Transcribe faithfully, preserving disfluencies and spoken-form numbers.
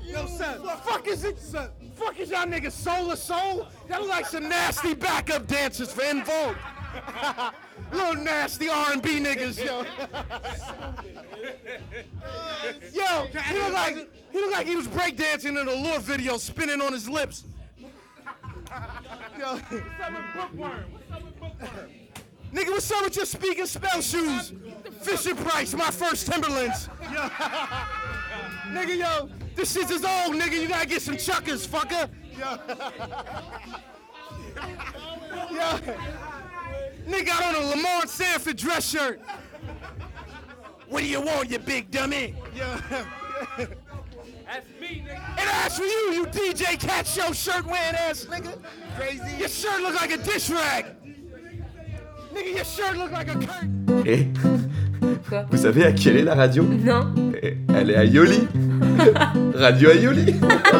Yo, son, fuck is it? Son, fuck is y'all niggas Soul of Soul? Y'all like some nasty backup dancers for En Vogue. Little nasty R and B niggas, yo. Yo, he look like he look like he was breakdancing in a Lure video, spinning on his lips. Yo. What's up with Bookworm? What's up with Bookworm? Nigga, what's up with your speaking spell shoes? Fisher Price, my first Timberlands. Yo. Nigga, yo, this shit is old, nigga. You gotta get some chuckers, fucker. Yo. Yo. Nigga got on a Lamar Sanford dress shirt. What do you want, you big dummy? Yo. That's me, nigga. And that's for you, you D J Cat Show shirt wearing ass nigga. Crazy. Your shirt look like a dish rag. Nigga, your shirt look like a curtain. Et Quoi? vous savez à qui elle est la radio? Non. Eh, Elle est à Yoli. Radio à Yoli.